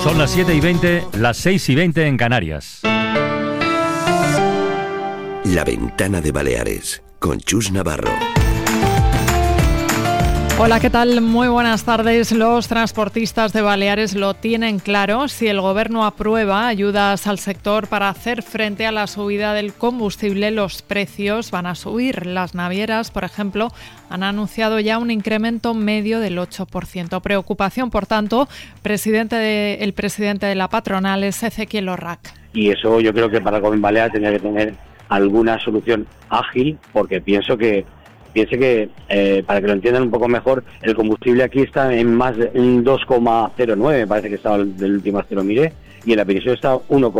Son las 7:20, las 6:20 en Canarias. La Ventana de Baleares, con Chus Navarro. Hola, ¿qué tal? Muy buenas tardes. Los transportistas de Baleares lo tienen claro. Si el Gobierno aprueba ayudas al sector para hacer frente a la subida del combustible, los precios van a subir. Las navieras, por ejemplo, han anunciado ya un incremento medio del 8%. Preocupación, por tanto, el presidente de la patronal es Ezequiel Orrac. Y eso yo creo que para el Gobierno balear tendría que tener alguna solución ágil, porque piense que para que lo entiendan un poco mejor, el combustible aquí está en más de un 2,09, parece que estaba del último que lo miré, y en la Península está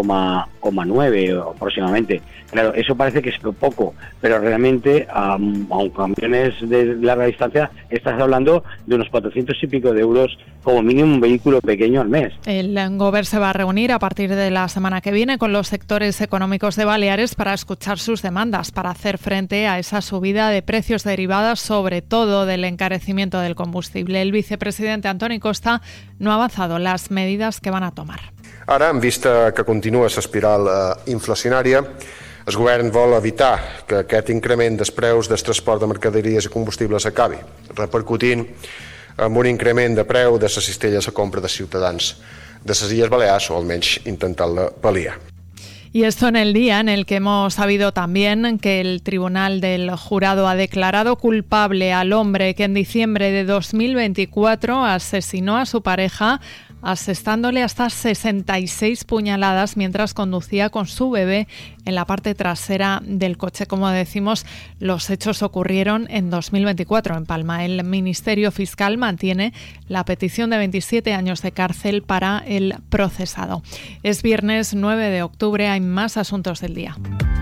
1,9 aproximadamente. Claro, eso parece que es poco, pero realmente a camiones de larga distancia estás hablando de unos 400 y pico de euros como mínimo un vehículo pequeño al mes. El Gobierno se va a reunir a partir de la semana que viene con los sectores económicos de Baleares para escuchar sus demandas, para hacer frente a esa subida de precios derivadas sobre todo del encarecimiento del combustible. El vicepresidente Antoni Costa no ha avanzado las medidas que van a tomar. Ara, en vista que continua l'espiral inflacionària, el govern vol evitar que aquest increment dels preus del transport de mercaderies i combustibles acabi, repercutint en un increment de preu de les cistelles a compra de ciutadans de les Illes Balears, o almenys intentant-la pal·liar. Y esto en el día en el que hemos sabido también que el Tribunal del Jurado ha declarado culpable al hombre que en diciembre de 2024 asesinó a su pareja asestándole hasta 66 puñaladas mientras conducía con su bebé en la parte trasera del coche. Como decimos, los hechos ocurrieron en 2024 en Palma. El Ministerio Fiscal mantiene la petición de 27 años de cárcel para el procesado. Es viernes 9 de octubre, hay más asuntos del día.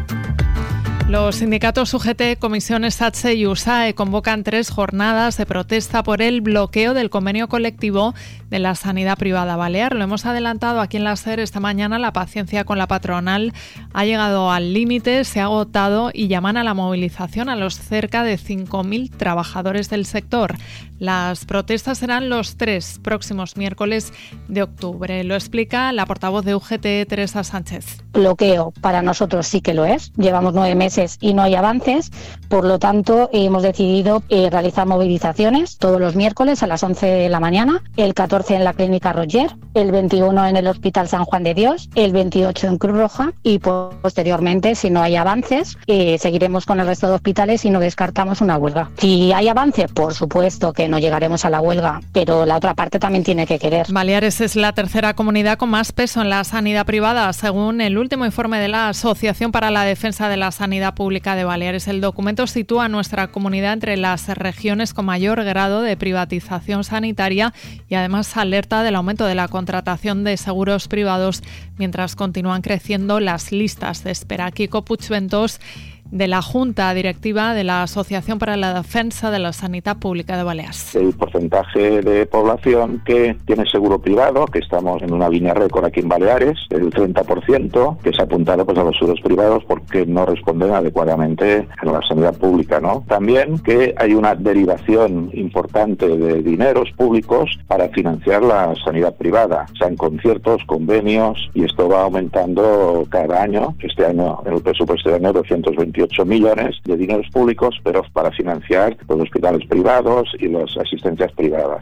Los sindicatos UGT, Comisiones SATSE y USAE convocan 3 jornadas de protesta por el bloqueo del convenio colectivo de la sanidad privada balear. Lo hemos adelantado aquí en la SER esta mañana. La paciencia con la patronal ha llegado al límite, se ha agotado y llaman a la movilización a los cerca de 5.000 trabajadores del sector. Las protestas serán los 3 próximos miércoles de octubre. Lo explica la portavoz de UGT, Teresa Sánchez. Bloqueo para nosotros sí que lo es. Llevamos 9 meses y no hay avances, por lo tanto hemos decidido realizar movilizaciones todos los miércoles a las 11 de la mañana, el 14 en la Clínica Roger, el 21 en el Hospital San Juan de Dios, el 28 en Cruz Roja y posteriormente, si no hay avances, seguiremos con el resto de hospitales y no descartamos una huelga. Si hay avance, por supuesto que no llegaremos a la huelga, pero la otra parte también tiene que querer. Baleares es la tercera comunidad con más peso en la sanidad privada, según el último informe de la Asociación para la Defensa de la Sanidad Pública de Baleares. El documento sitúa a nuestra comunidad entre las regiones con mayor grado de privatización sanitaria y además alerta del aumento de la contratación de seguros privados mientras continúan creciendo las listas de espera. Kiko Puigventós, de la Junta Directiva de la Asociación para la Defensa de la Sanidad Pública de Baleares. El porcentaje de población que tiene seguro privado, que estamos en una línea récord aquí en Baleares, el 30%, que se ha apuntado a los seguros privados porque no responden adecuadamente a la sanidad pública, ¿no? También que hay una derivación importante de dineros públicos para financiar la sanidad privada, sean conciertos, convenios, y esto va aumentando cada año. Este año, el presupuesto de año, 228 millones de dineros públicos, pero para financiar los hospitales privados y las asistencias privadas.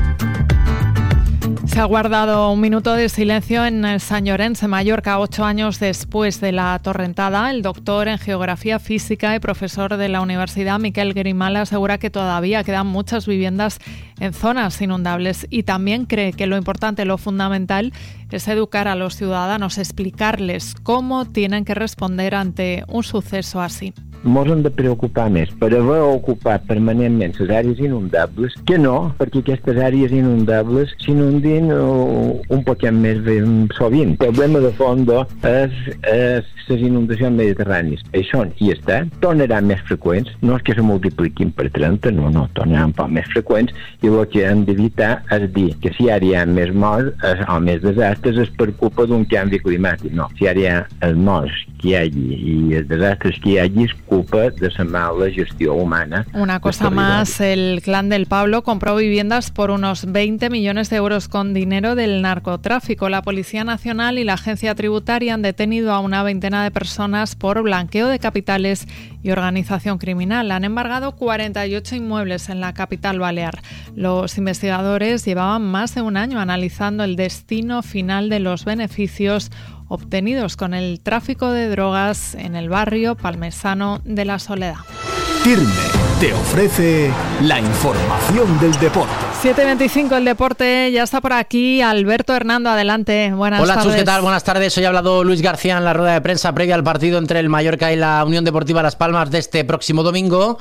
Se ha guardado un minuto de silencio en Sant Llorenç, en Mallorca, 8 años después de la torrentada. El doctor en Geografía Física y profesor de la Universidad, Miquel Grimal, asegura que todavía quedan muchas viviendas en zonas inundables y también cree que lo importante, lo fundamental, es educar a los ciudadanos, explicarles cómo tienen que responder ante un suceso así. Ens hem de preocupar més per haver ocupat permanentment les àrees inundables que no perquè aquestes àrees inundables s'inundin un poquet més sovint. El problema de fons és les inundacions mediterrànies. Això hi està, tornaran més freqüents, no és que se multipliquin per 30, no, tornaran un poc més freqüents i el que hem d'evitar és dir que si ara hi ha més morts o més desastres és per culpa d'un canvi climàtic. No, si ara hi ha els morts que hi hagi i els desastres que hi hagi culpa de la mala gestió humana. Una cosa más, el clan del Pablo compró viviendas por unos 20 millones de euros con dinero del narcotráfico. La Policía Nacional y la Agencia Tributaria han detenido a una veintena de personas por blanqueo de capitales y organización criminal. Han embargado 48 inmuebles en la capital balear. Los investigadores llevaban más de un año analizando el destino final de los beneficios obtenidos con el tráfico de drogas en el barrio palmesano de La Soledad. Tirme te ofrece la información del deporte. 7:25, el deporte ya está por aquí. Alberto Hernando, adelante. Buenas tardes. Hola, Chus, ¿qué tal? Buenas tardes. Hoy ha hablado Luis García en la rueda de prensa previa al partido entre el Mallorca y la Unión Deportiva Las Palmas de este próximo domingo.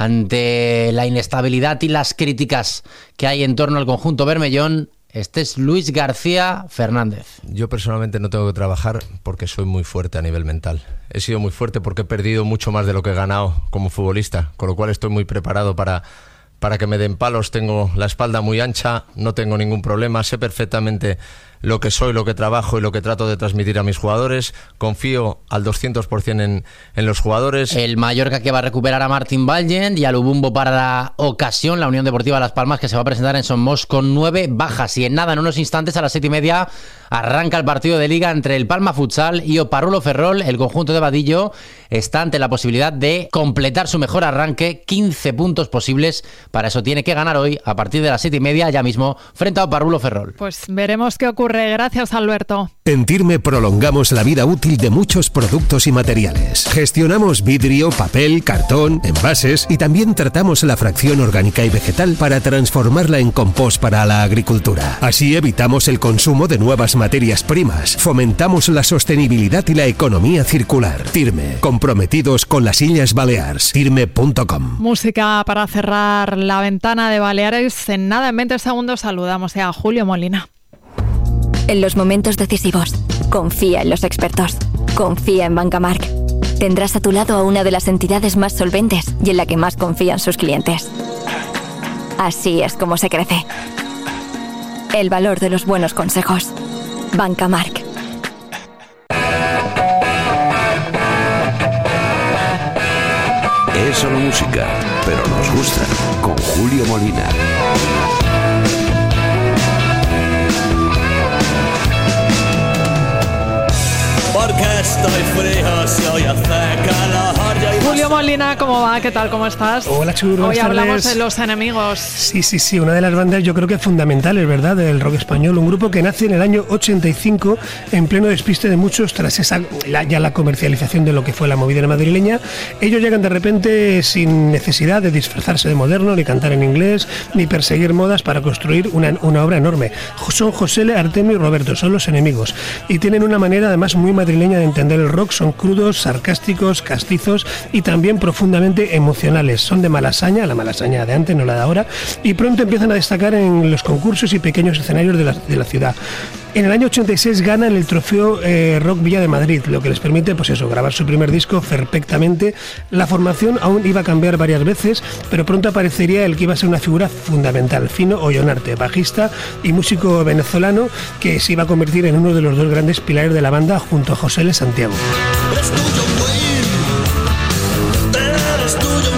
Ante la inestabilidad y las críticas que hay en torno al conjunto bermellón, este es Luis García Fernández. Yo personalmente no tengo que trabajar porque soy muy fuerte a nivel mental. He sido muy fuerte porque he perdido mucho más de lo que he ganado como futbolista, con lo cual estoy muy preparado para que me den palos. Tengo la espalda muy ancha, no tengo ningún problema, sé perfectamente lo que soy, lo que trabajo y lo que trato de transmitir a mis jugadores. Confío al 200% en los jugadores. El Mallorca, que va a recuperar a Martín Vallen y a Lubumbo para la ocasión. La Unión Deportiva Las Palmas, que se va a presentar en Somos con 9 bajas. Y en nada, en unos instantes, a las 7:30, arranca el partido de Liga entre el Palma Futsal y Oparrulo Ferrol. El conjunto de Vadillo está ante la posibilidad de completar su mejor arranque, 15 puntos posibles. Para eso tiene que ganar hoy, a partir de las 7:30, ya mismo, frente a Oparrulo Ferrol. Pues veremos qué ocurre. Gracias, Alberto. En Tirme prolongamos la vida útil de muchos productos y materiales. Gestionamos vidrio, papel, cartón, envases y también tratamos la fracción orgánica y vegetal para transformarla en compost para la agricultura. Así evitamos el consumo de nuevas materias primas, fomentamos la sostenibilidad y la economía circular. Tirme, comprometidos con las Illes Balears. Tirme.com. Música para cerrar la ventana de Baleares. En nada, en 20 segundos saludamos a Julio Molina. En los momentos decisivos, confía en los expertos. Confía en Bancamark. Tendrás a tu lado a una de las entidades más solventes y en la que más confían sus clientes. Así es como se crece. El valor de los buenos consejos. Bancamark. Es solo música, pero nos gusta. Con Julio Molina. Julio Molina, ¿cómo va? ¿Qué tal? ¿Cómo estás? Hola, Chur. Hoy hablamos de Los Enemigos. Sí, una de las bandas yo creo que fundamentales, ¿verdad?, del rock español. Un grupo que nace en el año 85 en pleno despiste de muchos tras la comercialización de lo que fue la movida madrileña. Ellos llegan de repente sin necesidad de disfrazarse de moderno, ni cantar en inglés, ni perseguir modas para construir una obra enorme. Son José, Artemio y Roberto, son Los Enemigos. Y tienen una manera además muy madrileña de entender el rock. Son crudos, sarcásticos, castizos y también profundamente emocionales. Son de Malasaña, la Malasaña de antes, no la de ahora, y pronto empiezan a destacar en los concursos y pequeños escenarios de la ciudad. En el año 86 ganan el trofeo Rock Villa de Madrid, lo que les permite, pues eso, grabar su primer disco perfectamente. La formación aún iba a cambiar varias veces, pero pronto aparecería el que iba a ser una figura fundamental, Fino Ollonarte, bajista y músico venezolano, que se iba a convertir en uno de los dos grandes pilares de la banda junto a José L. Santiago. Eres tuyo,